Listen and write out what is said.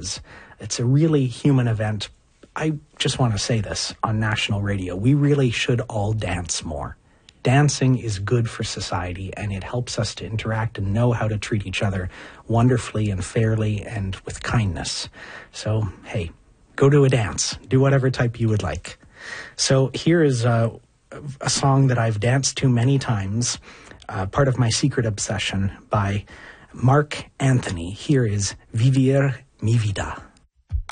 is. It's a really human event. I just want to say this on national radio. We really should all dance more. Dancing is good for society, and it helps us to interact and know how to treat each other wonderfully and fairly and with kindness. So, hey, go to a dance. Do whatever type you would like. So here is a song that I've danced to many times, part of my secret obsession, by Mark Anthony. Here is Vivir Mi Vida.